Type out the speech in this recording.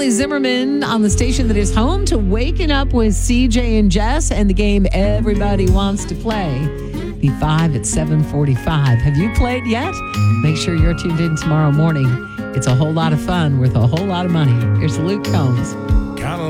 Carly Zimmerman on the station that is home to Waking Up with CJ and Jess and the game everybody wants to play. B5 at 7:45. Have you played yet? Make sure you're tuned in tomorrow morning. It's a whole lot of fun worth a whole lot of money. Here's Luke Combs. Kinda